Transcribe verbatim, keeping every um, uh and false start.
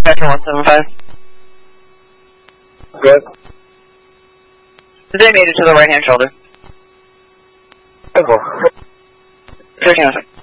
Factor one seven five. Good. They made it to the right hand shoulder. Good. thirteen oh six.